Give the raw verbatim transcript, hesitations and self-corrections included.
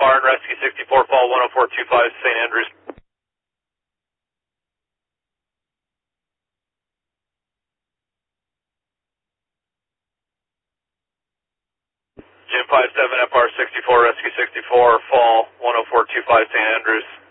R and Rescue sixty-four, fall one oh four two five, Saint Andrews. Jim five seven, F R sixty-four, Rescue sixty-four, fall one oh four two five, Saint Andrews.